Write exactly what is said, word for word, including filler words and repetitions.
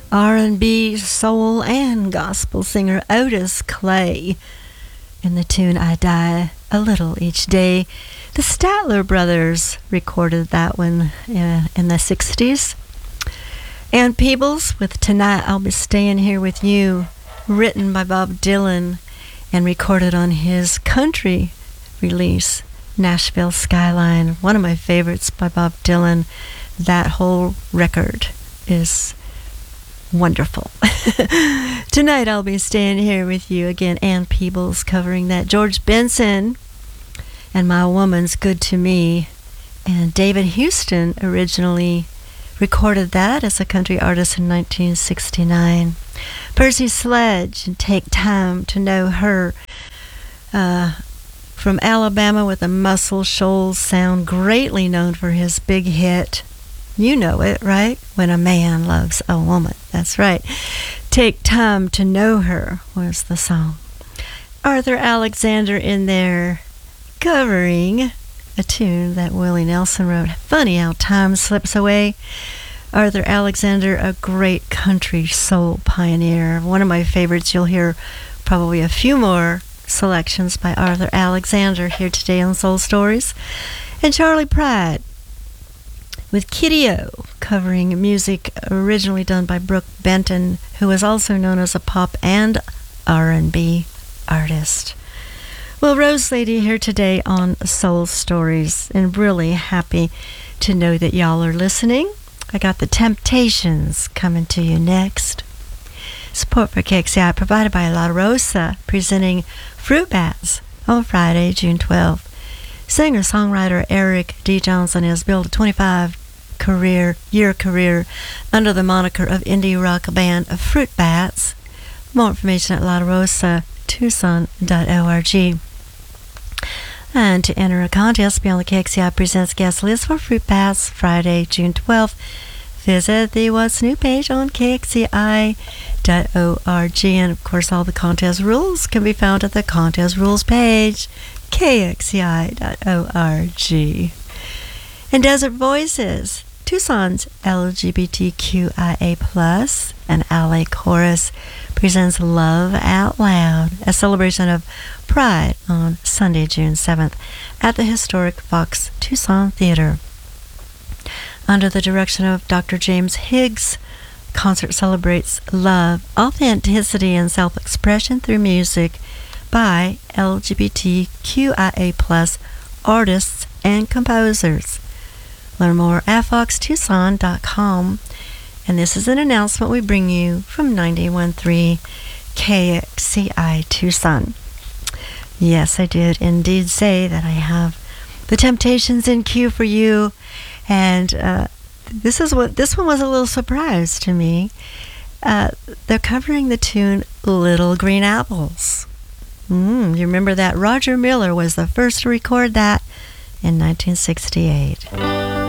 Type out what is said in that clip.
R and B, soul, and gospel singer Otis Clay in the tune I Die a Little Each Day. The Statler Brothers recorded that one uh, in the sixties. Ann Peebles with Tonight I'll Be Staying Here With You, written by Bob Dylan and recorded on his country release, Nashville Skyline. One of my favorites by Bob Dylan. That whole record is wonderful. Tonight I'll be staying here with you again. Ann Peebles covering that. George Benson and My Woman's Good to Me. And David Houston originally recorded that as a country artist in nineteen sixty-nine. Percy Sledge and Take Time to Know Her. Uh, from Alabama with a Muscle Shoals sound, greatly known for his big hit. You know it, right? When a Man Loves a Woman. That's right. Take Time to Know Her was the song. Arthur Alexander in there covering a tune that Willie Nelson wrote. Funny how time slips away. Arthur Alexander, a great country soul pioneer. One of my favorites. You'll hear probably a few more selections by Arthur Alexander here today on Soul Stories. And Charlie Pride with Kitty O, covering music originally done by Brooke Benton, who is also known as a pop and R and B artist. Well, Rose Lady here today on Soul Stories, and really happy to know that y'all are listening. I got the Temptations coming to you next. Support for K X C I provided by La Rosa, presenting Fruit Bats on Friday, June twelfth. Singer-songwriter Eric D. Johnson has built a twenty-five career year career under the moniker of indie rock band of Fruit Bats. More information at la rosa tucson dot org. And to enter a contest, be on the K X C I Presents guest list for Fruit Bats Friday, June twelfth. Visit the What's New page on K X C I dot org. And of course, all the contest rules can be found at the contest rules page, K X C I dot org. And Desert Voices, Tucson's L G B T Q I A plus and Ally Chorus presents Love Out Loud, a celebration of Pride on Sunday, June seventh at the historic Fox Tucson Theater. Under the direction of Doctor James Higgs, concert celebrates love, authenticity, and self-expression through music by L G B T Q I A plus artists and composers. Learn more at fox tucson dot com. And this is an announcement we bring you from ninety-one point three K X C I Tucson. Yes, I did indeed say that I have the Temptations in queue for you. And uh, this is what this one was a little surprise to me. Uh, they're covering the tune Little Green Apples. Mm, you remember that? Roger Miller was the first to record that in nineteen sixty-eight.